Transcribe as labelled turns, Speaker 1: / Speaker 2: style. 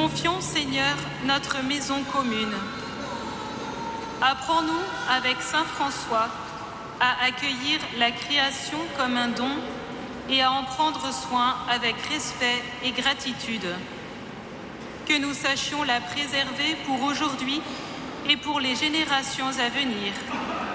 Speaker 1: confions, Seigneur, notre maison commune. Apprends-nous, avec saint François, à accueillir la création comme un don et à en prendre soin avec respect et gratitude. Que nous sachions la préserver pour aujourd'hui et pour les générations à venir.